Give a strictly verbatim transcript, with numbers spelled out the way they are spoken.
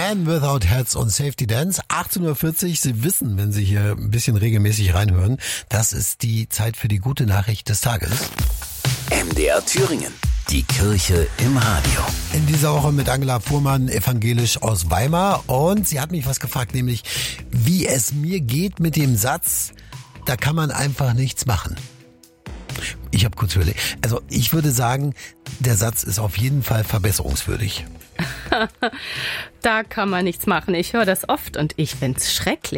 Man Without Hats und Safety Dance. achtzehn Uhr vierzig. Sie wissen, wenn Sie hier ein bisschen regelmäßig reinhören, das ist die Zeit für die gute Nachricht des Tages. M D R Thüringen. Die Kirche im Radio. In dieser Woche mit Angela Fuhrmann, evangelisch aus Weimar. Und sie hat mich was gefragt, nämlich wie es mir geht mit dem Satz, da kann man einfach nichts machen. Ich habe kurz überlegt. Also ich würde sagen, der Satz ist auf jeden Fall verbesserungswürdig. Da kann man nichts machen. Ich höre das oft und ich find's schrecklich.